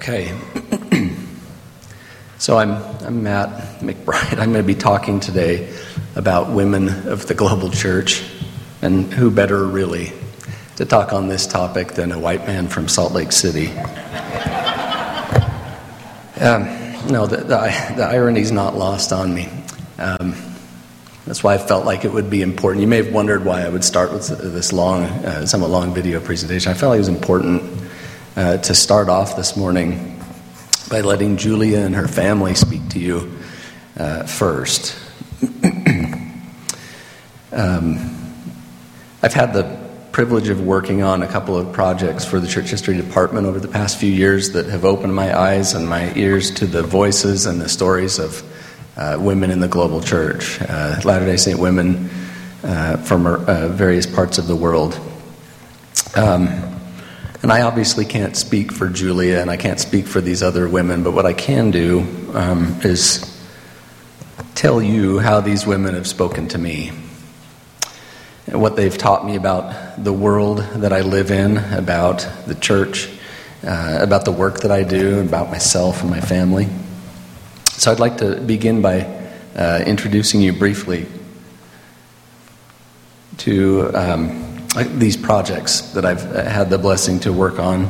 Okay, so I'm Matt McBride. I'm going to be talking today about women of the global church, and who better really to talk on this topic than a white man from Salt Lake City. The irony's not lost on me. That's why I felt like it would be important. You may have wondered why I would start with this somewhat long video presentation. I felt like it was important to start off this morning by letting Julia and her family speak to you first. I've had the privilege of working on a couple of projects for the Church History Department over the past few years that have opened my eyes and my ears to the voices and the stories of women in the global church, Latter-day Saint women from various parts of the world. And I obviously can't speak for Julia, and I can't speak for these other women, but what I can do is tell you how these women have spoken to me, and what they've taught me about the world that I live in, about the church, about the work that I do, about myself and my family. So I'd like to begin by introducing you briefly to these projects that I've had the blessing to work on,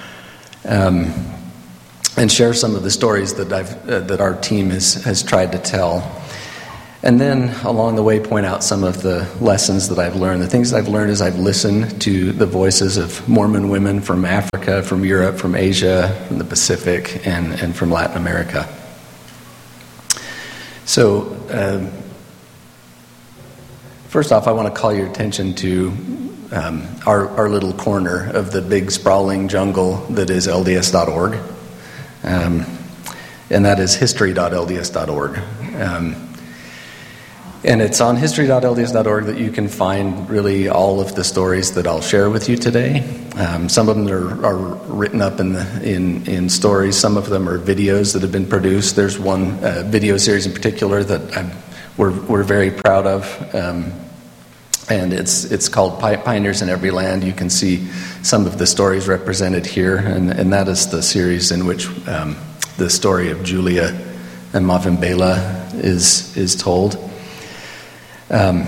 and share some of the stories that our team has tried to tell. And then along the way point out some of the lessons that I've learned. The things that I've learned is I've listened to the voices of Mormon women from Africa, from Europe, from Asia, from the Pacific, and from Latin America. So first off, I want to call your attention to our little corner of the big sprawling jungle that is LDS.org, and that is history.lds.org. And it's on history.lds.org that you can find really all of the stories that I'll share with you today. Some of them are written up in stories. Some of them are videos that have been produced. There's one video series in particular that we're very proud of, and it's called Pioneers in Every Land. You can see some of the stories represented here, and that is the series in which the story of Julia and Mavimbela is told. And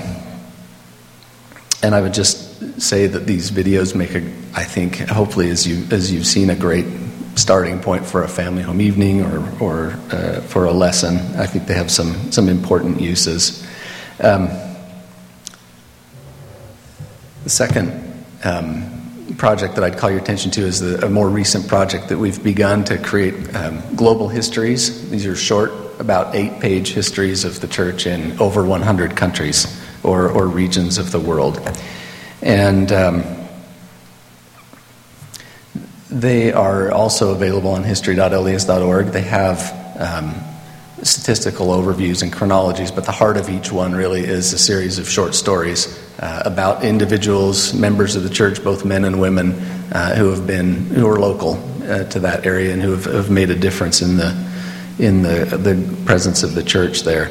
I would just say that these videos make I think, hopefully, as you've seen, a great starting point for a family home evening or for a lesson. I think they have some important uses. The second project that I'd call your attention to is a more recent project that we've begun to create global histories. These are short, about 8-page histories of the church in over 100 countries or regions of the world. And they are also available on history.lds.org. They have statistical overviews and chronologies, but the heart of each one really is a series of short stories about individuals, members of the church, both men and women, who are local to that area and who have made a difference in the presence of the church there.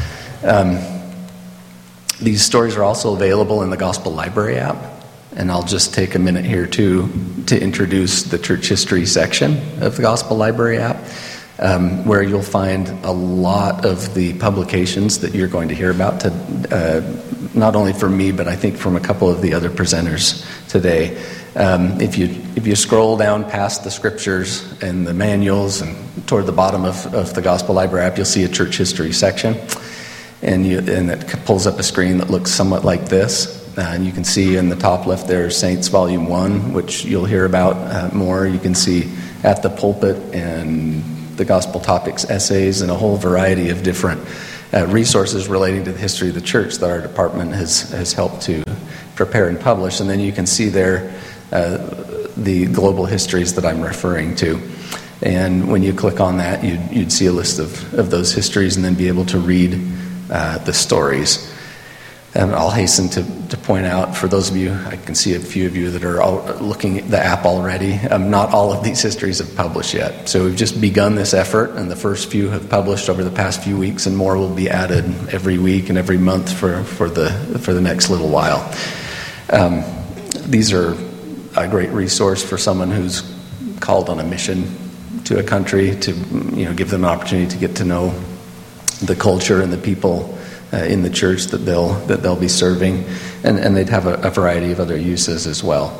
These stories are also available in the Gospel Library app, and I'll just take a minute here to introduce the church history section of the Gospel Library app, where you'll find a lot of the publications that you're going to hear about, not only from me, but I think from a couple of the other presenters today. If you scroll down past the scriptures and the manuals and toward the bottom of the Gospel Library app, you'll see a church history section, and it pulls up a screen that looks somewhat like this. And you can see in the top left there Saints Volume 1, which you'll hear about more. You can see At the Pulpit and the Gospel Topics essays and a whole variety of different resources relating to the history of the church that our department has helped to prepare and publish. And then you can see there the global histories that I'm referring to. And when you click on that, you'd see a list of those histories and then be able to read the stories. And I'll hasten to point out, for those of you, I can see a few of you that are looking at the app already, not all of these histories have published yet. So we've just begun this effort, and the first few have published over the past few weeks, and more will be added every week and every month for the next little while. These are a great resource for someone who's called on a mission to a country to give them an opportunity to get to know the culture and the people in the church that they'll be serving, and they'd have a variety of other uses as well.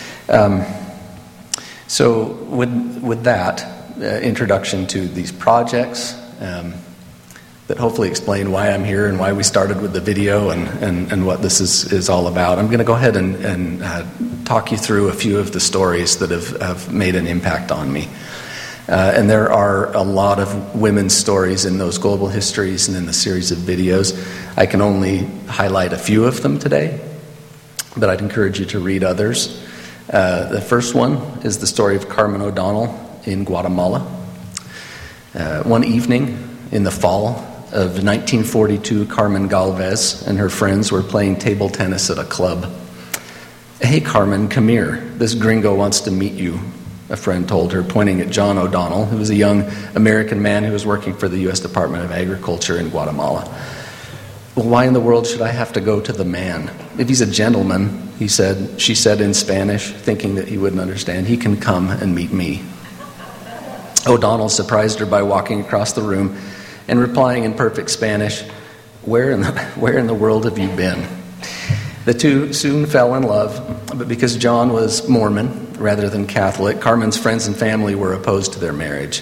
So with that introduction to these projects that hopefully explain why I'm here and why we started with the video and what this is all about, I'm going to go ahead and talk you through a few of the stories that have made an impact on me. And there are a lot of women's stories in those global histories and in the series of videos. I can only highlight a few of them today, but I'd encourage you to read others. The first one is the story of Carmen O'Donnell in Guatemala. One evening in the fall of 1942, Carmen Galvez and her friends were playing table tennis at a club. "Hey, Carmen, come here. This gringo wants to meet you," a friend told her, pointing at John O'Donnell, who was a young American man who was working for the U.S. Department of Agriculture in Guatemala. "Well, why in the world should I have to go to the man? If he's a gentleman," she said in Spanish, thinking that he wouldn't understand, "he can come and meet me." O'Donnell surprised her by walking across the room and replying in perfect Spanish, where in the world have you been?" The two soon fell in love, but because John was Mormon rather than Catholic, Carmen's friends and family were opposed to their marriage.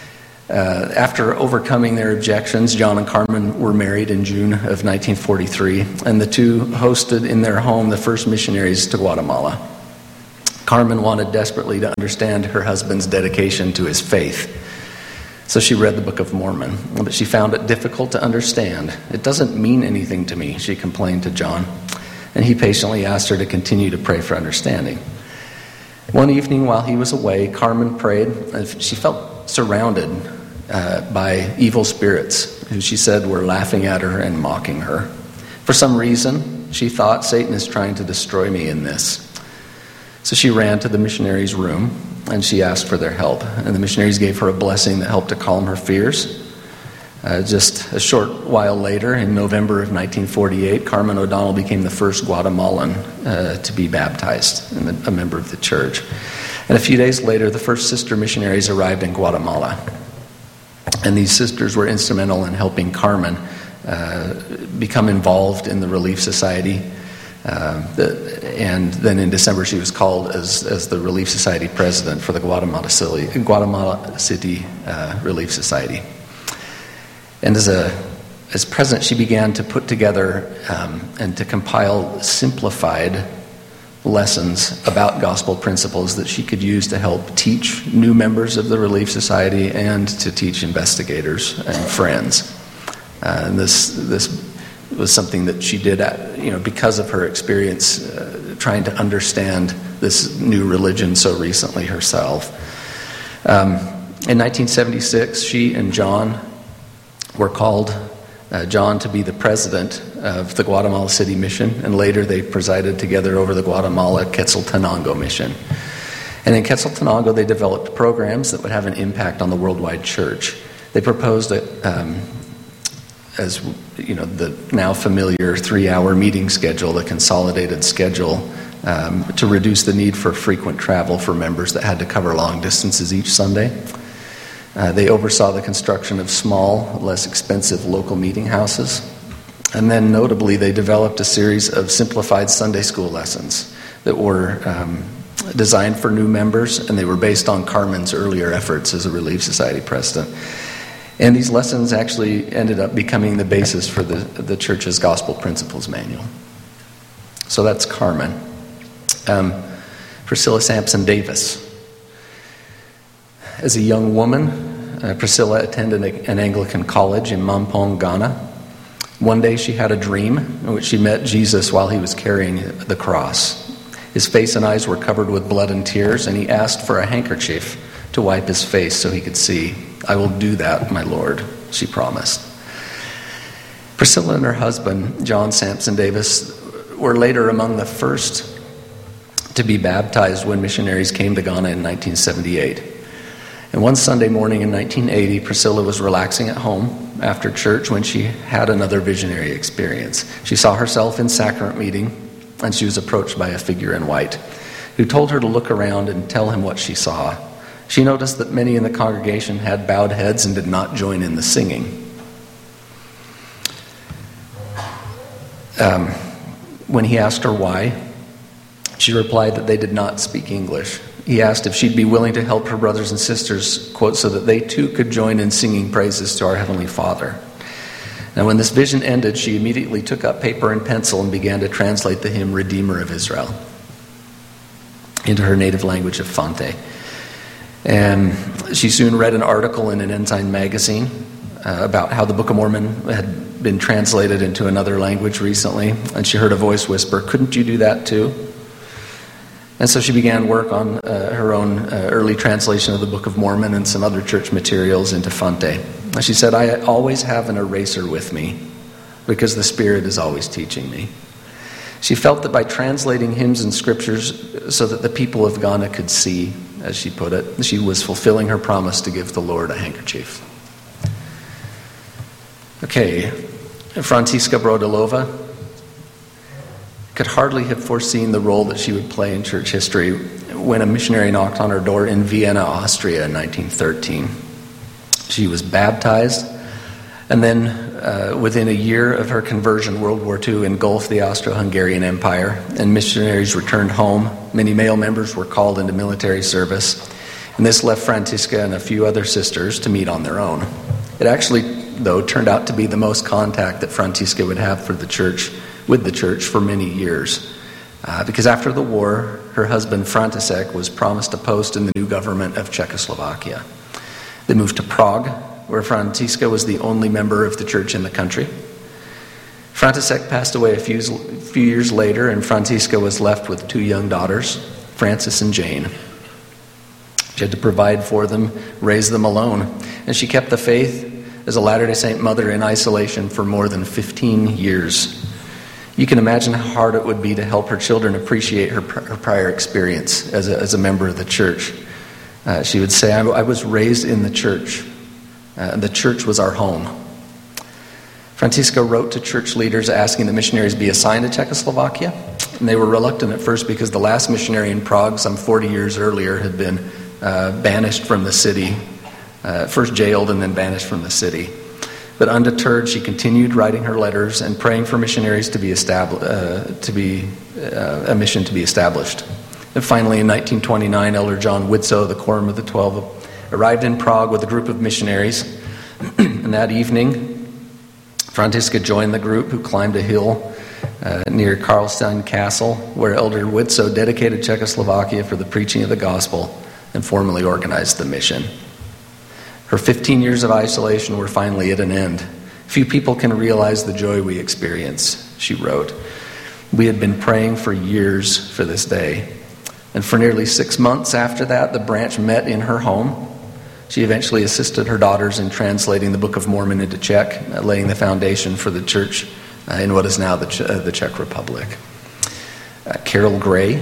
After overcoming their objections, John and Carmen were married in June of 1943, and the two hosted in their home the first missionaries to Guatemala. Carmen wanted desperately to understand her husband's dedication to his faith, so she read the Book of Mormon, but she found it difficult to understand. "It doesn't mean anything to me," she complained to John, and he patiently asked her to continue to pray for understanding. One evening while he was away, Carmen prayed, and she felt surrounded by evil spirits who she said were laughing at her and mocking her. For some reason, she thought, "Satan is trying to destroy me in this." So she ran to the missionaries' room and she asked for their help. And the missionaries gave her a blessing that helped to calm her fears. Just a short while later, in November of 1948, Carmen O'Donnell became the first Guatemalan to be baptized and a member of the church. And a few days later, the first sister missionaries arrived in Guatemala. And these sisters were instrumental in helping Carmen become involved in the Relief Society. And then in December, she was called as the Relief Society president for the Guatemala City Relief Society. And as president, she began to put together and to compile simplified lessons about gospel principles that she could use to help teach new members of the Relief Society and to teach investigators and friends. And this was something that she did, because of her experience trying to understand this new religion so recently herself. In 1976, she and John were called, John to be the president of the Guatemala City Mission, and later they presided together over the Guatemala Quetzaltenango Mission. And in Quetzaltenango, they developed programs that would have an impact on the worldwide church. They proposed as the now familiar 3-hour meeting schedule, a consolidated schedule, to reduce the need for frequent travel for members that had to cover long distances each Sunday. They oversaw the construction of small, less expensive local meeting houses. And then notably, they developed a series of simplified Sunday school lessons that were designed for new members, and they were based on Carmen's earlier efforts as a Relief Society president. And these lessons actually ended up becoming the basis for the church's Gospel Principles Manual. So that's Carmen. Priscilla Sampson Davis. As a young woman, Priscilla attended an Anglican college in Mampong, Ghana. One day she had a dream in which she met Jesus while he was carrying the cross. His face and eyes were covered with blood and tears, and he asked for a handkerchief to wipe his face so he could see. "I will do that, my Lord," she promised. Priscilla and her husband, John Sampson Davis, were later among the first to be baptized when missionaries came to Ghana in 1978. And one Sunday morning in 1980, Priscilla was relaxing at home after church when she had another visionary experience. She saw herself in sacrament meeting, and she was approached by a figure in white who told her to look around and tell him what she saw. She noticed that many in the congregation had bowed heads and did not join in the singing. When he asked her why, she replied that they did not speak English. He asked if she'd be willing to help her brothers and sisters, quote, so that they too could join in singing praises to our Heavenly Father. Now, when this vision ended, she immediately took up paper and pencil and began to translate the hymn Redeemer of Israel into her native language of Fante. And she soon read an article in an Ensign magazine about how the Book of Mormon had been translated into another language recently, and she heard a voice whisper, "Couldn't you do that too?" And so she began work on her own early translation of the Book of Mormon and some other church materials into Fante. She said, "I always have an eraser with me because the Spirit is always teaching me." She felt that by translating hymns and scriptures so that the people of Ghana could see, as she put it, she was fulfilling her promise to give the Lord a handkerchief. Okay, Františka Brodilova could hardly have foreseen the role that she would play in church history when a missionary knocked on her door in Vienna, Austria in 1913. She was baptized, and then within a year of her conversion, World War II engulfed the Austro-Hungarian Empire, and missionaries returned home. Many male members were called into military service, and this left Františka and a few other sisters to meet on their own. It actually, though, turned out to be the most contact that Františka would have with the church for many years. Because after the war, her husband František was promised a post in the new government of Czechoslovakia. They moved to Prague, where Františka was the only member of the church in the country. František passed away a few years later, and Františka was left with two young daughters, Frances and Jane. She had to provide for them, raise them alone, and she kept the faith as a Latter-day Saint mother in isolation for more than 15 years. You can imagine how hard it would be to help her children appreciate her prior experience as a member of the church. She would say, I was raised in the church. The church was our home. Františka wrote to church leaders asking that missionaries be assigned to Czechoslovakia. And they were reluctant at first because the last missionary in Prague, some 40 years earlier, had been banished from the city. First jailed and then banished from the city. But undeterred, she continued writing her letters and praying for missionaries to be established, a mission to be established. And finally, in 1929, Elder John Widtsoe, the Quorum of the 12, arrived in Prague with a group of missionaries. And that evening, Františka joined the group, who climbed a hill near Karlstein Castle, where Elder Widtsoe dedicated Czechoslovakia for the preaching of the gospel and formally organized the mission. Her 15 years of isolation were finally at an end. Few people can realize the joy we experience, she wrote. We had been praying for years for this day. And for nearly 6 months after that, the branch met in her home. She eventually assisted her daughters in translating the Book of Mormon into Czech, laying the foundation for the church in what is now the Czech Republic. Carol Gray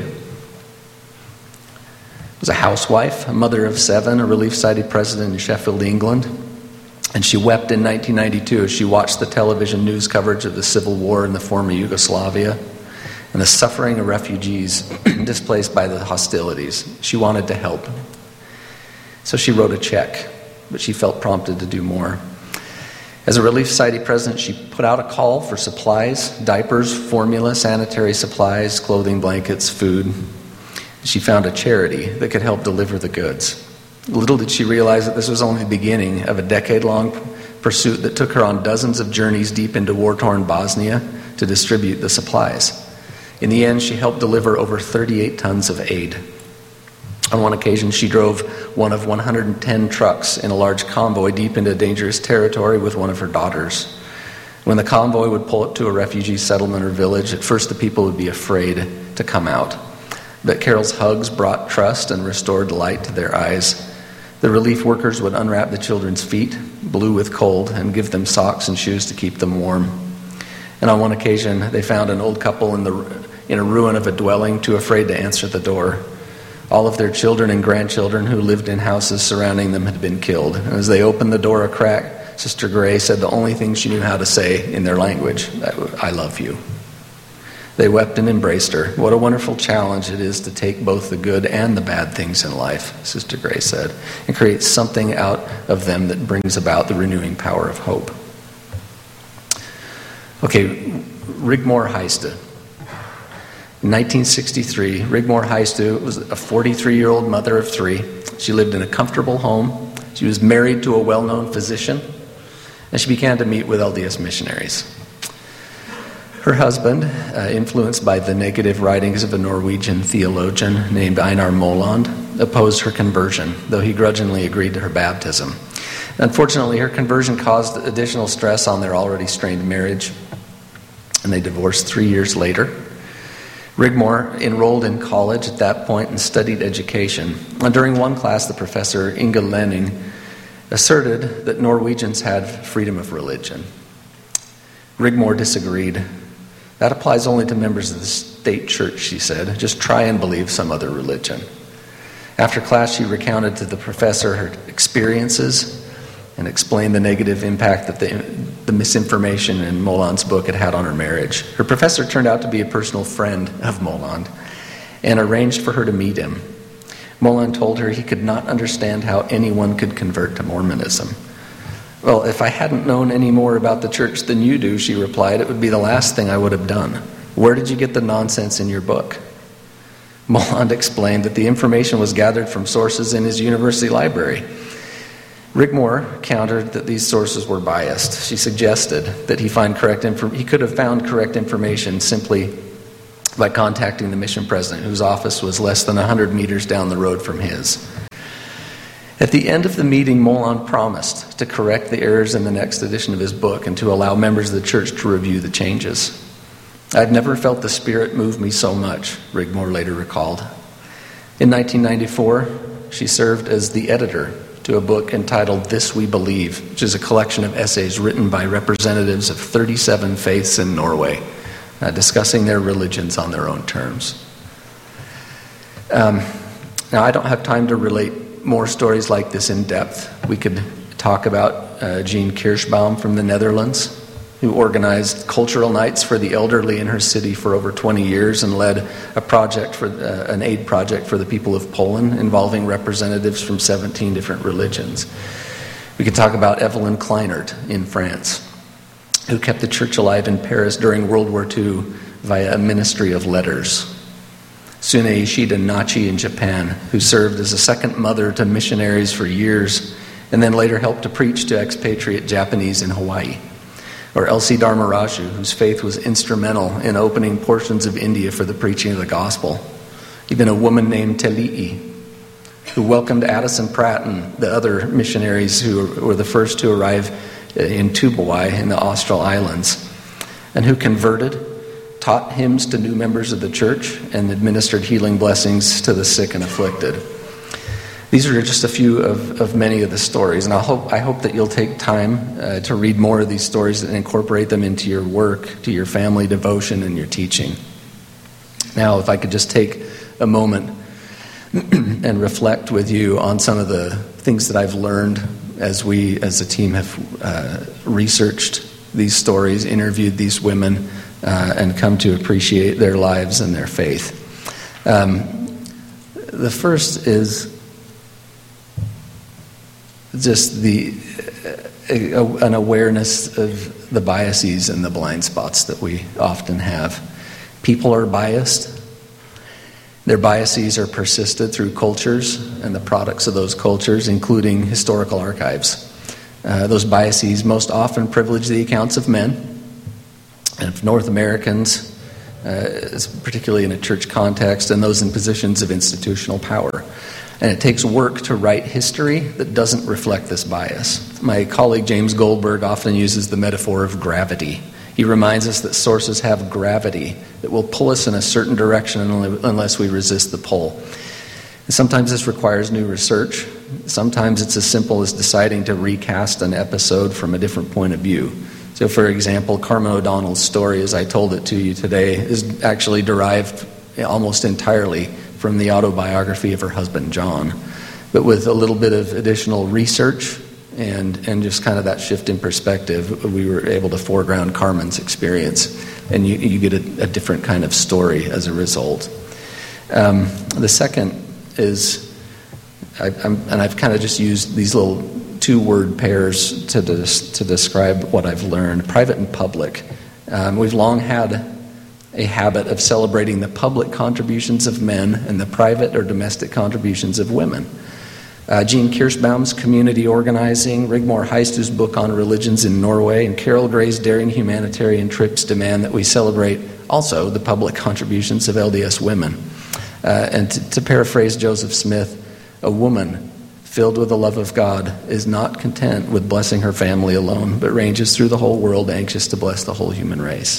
was a housewife, a mother of 7, a Relief Society president in Sheffield, England. And she wept in 1992 as she watched the television news coverage of the civil war in the former Yugoslavia and the suffering of refugees displaced by the hostilities. She wanted to help. So she wrote a check, but she felt prompted to do more. As a Relief Society president, she put out a call for supplies, diapers, formula, sanitary supplies, clothing, blankets, food. She found a charity that could help deliver the goods. Little did she realize that this was only the beginning of a decade-long pursuit that took her on dozens of journeys deep into war-torn Bosnia to distribute the supplies. In the end, she helped deliver over 38 tons of aid. On one occasion, she drove one of 110 trucks in a large convoy deep into dangerous territory with one of her daughters. When the convoy would pull up to a refugee settlement or village, at first the people would be afraid to come out. But Carol's hugs brought trust and restored light to their eyes. The relief workers would unwrap the children's feet, blue with cold, and give them socks and shoes to keep them warm. And on one occasion, they found an old couple in a ruin of a dwelling, too afraid to answer the door. All of their children and grandchildren who lived in houses surrounding them had been killed. And as they opened the door a crack, Sister Gray said the only thing she knew how to say in their language, "I love you." They wept and embraced her. What a wonderful challenge it is to take both the good and the bad things in life, Sister Gray said, and create something out of them that brings about the renewing power of hope. Okay, Rigmor Heiste. In 1963, Rigmor Heiste was a 43-year-old mother of 3. She lived in a comfortable home. She was married to a well-known physician, and she began to meet with LDS missionaries. Her husband, influenced by the negative writings of a Norwegian theologian named Einar Moland, opposed her conversion, though he grudgingly agreed to her baptism. Unfortunately, her conversion caused additional stress on their already strained marriage, and they divorced 3 years later. Rigmor enrolled in college at that point and studied education. And during one class, the professor, Inge Lenning, asserted that Norwegians had freedom of religion. Rigmor disagreed. That applies only to members of the state church, she said. Just try and believe some other religion. After class, she recounted to the professor her experiences and explained the negative impact that the misinformation in Moland's book had had on her marriage. Her professor turned out to be a personal friend of Moland and arranged for her to meet him. Moland told her he could not understand how anyone could convert to Mormonism. Well, if I hadn't known any more about the church than you do, she replied, it would be the last thing I would have done. Where did you get the nonsense in your book? Moland explained that the information was gathered from sources in his university library. Rigmor countered that these sources were biased. She suggested that he could have found correct information simply by contacting the mission president, whose office was less than 100 meters down the road from his. At the end of the meeting, Moland promised to correct the errors in the next edition of his book and to allow members of the church to review the changes. I've never felt the Spirit move me so much, Rigmor later recalled. In 1994, she served as the editor to a book entitled This We Believe, which is a collection of essays written by representatives of 37 faiths in Norway, discussing their religions on their own terms. Now, I don't have time to relate more stories like this in depth. We could talk about Jean Kirschbaum from the Netherlands, who organized cultural nights for the elderly in her city for over 20 years and led a project for an aid project for the people of Poland involving representatives from 17 different religions. We could talk about Evelyn Kleinert in France, who kept the church alive in Paris during World War II via a ministry of letters. Sune Ishida Nachi in Japan, who served as a second mother to missionaries for years and then later helped to preach to expatriate Japanese in Hawaii. Or Elsie Dharmaraju, whose faith was instrumental in opening portions of India for the preaching of the gospel. Even a woman named Teli'i, who welcomed Addison Pratt and the other missionaries who were the first to arrive in Tubuai in the Austral Islands, and who converted, taught hymns to new members of the church, and administered healing blessings to the sick and afflicted. These are just a few of many of the stories, and I hope that you'll take time to read more of these stories and incorporate them into your work, to your family devotion, and your teaching. Now, if I could just take a moment and reflect with you on some of the things that I've learned as we, as a team, have researched these stories, interviewed these women, and come to appreciate their lives and their faith. The first is just an awareness of the biases and the blind spots that we often have. People are biased. Their biases are persisted through cultures and the products of those cultures, including historical archives. Those biases most often privilege the accounts of men and of North Americans, particularly in a church context, and those in positions of institutional power. And it takes work to write history that doesn't reflect this bias. My colleague James Goldberg often uses the metaphor of gravity. He reminds us that sources have gravity that will pull us in a certain direction unless we resist the pull. And sometimes this requires new research. Sometimes it's as simple as deciding to recast an episode from a different point of view. So, for example, Carmen O'Donnell's story, as I told it to you today, is actually derived almost entirely from the autobiography of her husband, John. But with a little bit of additional research and just kind of that shift in perspective, we were able to foreground Carmen's experience. and you get a different kind of story as a result. The second is, I've kind of just used these little 2-word pairs to describe what I've learned. Private and public. We've long had a habit of celebrating the public contributions of men and the private or domestic contributions of women. Jean Kirschbaum's Community Organizing, Rigmor Heistu's book on religions in Norway, and Carol Gray's Daring Humanitarian Trips demand that we celebrate also the public contributions of LDS women. And to paraphrase Joseph Smith, a woman filled with the love of God is not content with blessing her family alone, but ranges through the whole world anxious to bless the whole human race.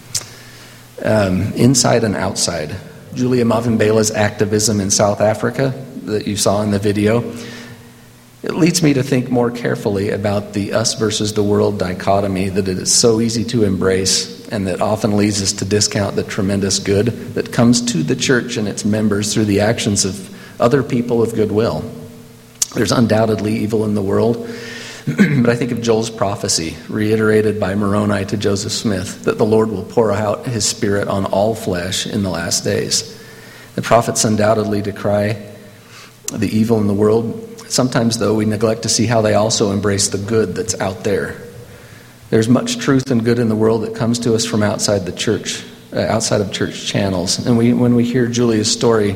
Inside and outside. Julia Mavimbela's activism in South Africa that you saw in the video, it leads me to think more carefully about the us versus the world dichotomy that it is so easy to embrace, and that often leads us to discount the tremendous good that comes to the church and its members through the actions of other people of goodwill. There's undoubtedly evil in the world, but I think of Joel's prophecy, reiterated by Moroni to Joseph Smith, that the Lord will pour out his Spirit on all flesh in the last days. The prophets undoubtedly decry the evil in the world. Sometimes, though, we neglect to see how they also embrace the good that's out there. There's much truth and good in the world that comes to us from outside the church, outside of church channels. And when we hear Julia's story,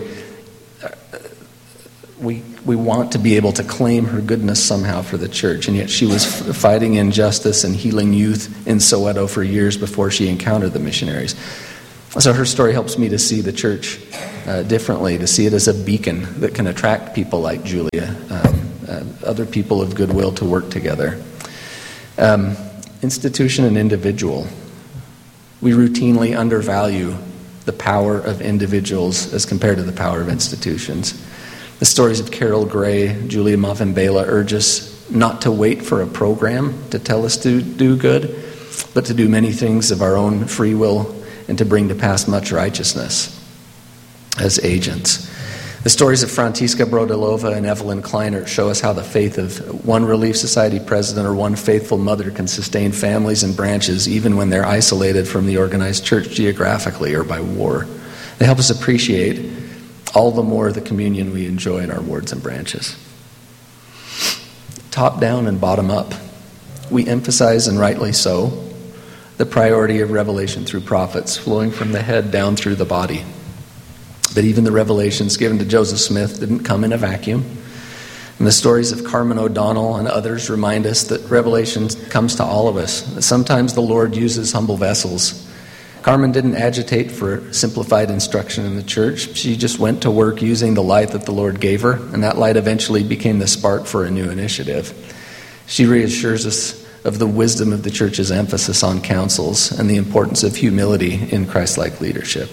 we want to be able to claim her goodness somehow for the church. And yet she was fighting injustice and healing youth in Soweto for years before she encountered the missionaries. So her story helps me to see the church differently, to see it as a beacon that can attract people like Julia, other people of goodwill to work together. Institution and individual. We routinely undervalue the power of individuals as compared to the power of institutions. The stories of Carol Gray, Julia Mavimbela urge us not to wait for a program to tell us to do good, but to do many things of our own free will and to bring to pass much righteousness as agents. The stories of Františka Brodilova and Evelyn Kleinert show us how the faith of one Relief Society president or one faithful mother can sustain families and branches even when they're isolated from the organized church geographically or by war. They help us appreciate all the more the communion we enjoy in our wards and branches. Top down and bottom up. We emphasize, and rightly so, the priority of revelation through prophets, flowing from the head down through the body. But even the revelations given to Joseph Smith didn't come in a vacuum. And the stories of Carmen O'Donnell and others remind us that revelation comes to all of us. That sometimes the Lord uses humble vessels. Carmen didn't agitate for simplified instruction in the church. She just went to work using the light that the Lord gave her, and that light eventually became the spark for a new initiative. She reassures us of the wisdom of the church's emphasis on councils and the importance of humility in Christ-like leadership.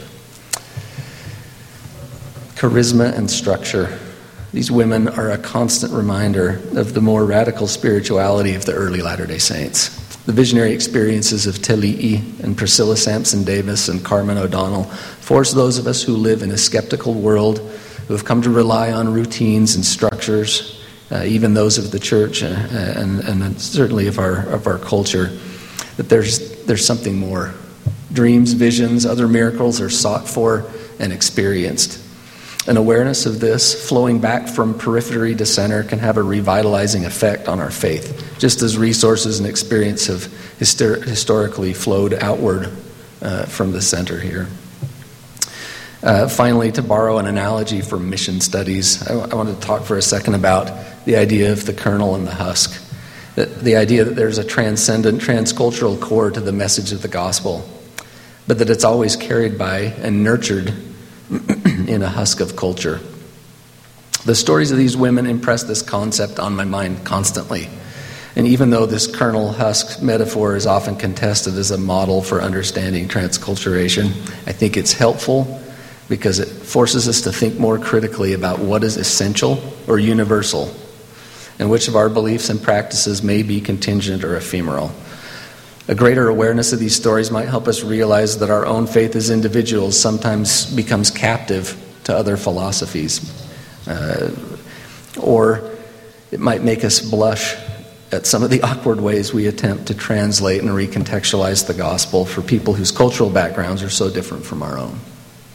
Charisma and structure. These women are a constant reminder of the more radical spirituality of the early Latter-day Saints. The visionary experiences of Teli'i and Priscilla Sampson Davis and Carmen O'Donnell force those of us who live in a skeptical world, who have come to rely on routines and structures, even those of the church and certainly of our culture, that there's something more. Dreams, visions, other miracles are sought for and experienced. An awareness of this, flowing back from periphery to center, can have a revitalizing effect on our faith, just as resources and experience have historically flowed outward from the center here. Finally, to borrow an analogy from mission studies, I want to talk for a second about the idea of the kernel and the husk. The idea that there's a transcendent, transcultural core to the message of the gospel, but that it's always carried by and nurtured in a husk of culture. The stories of these women impress this concept on my mind constantly. And even though this kernel husk metaphor is often contested as a model for understanding transculturation, I think it's helpful because it forces us to think more critically about what is essential or universal, and which of our beliefs and practices may be contingent or ephemeral. A greater awareness of these stories might help us realize that our own faith as individuals sometimes becomes captive to other philosophies. Or it might make us blush at some of the awkward ways we attempt to translate and recontextualize the gospel for people whose cultural backgrounds are so different from our own.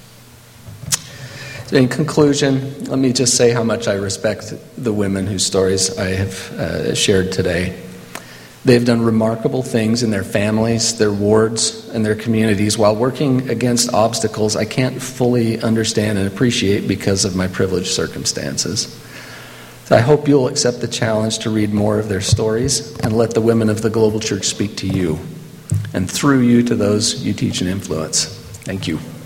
In conclusion, let me just say how much I respect the women whose stories I have shared today. They've done remarkable things in their families, their wards, and their communities while working against obstacles I can't fully understand and appreciate because of my privileged circumstances. So I hope you'll accept the challenge to read more of their stories and let the women of the global church speak to you, and through you to those you teach and influence. Thank you.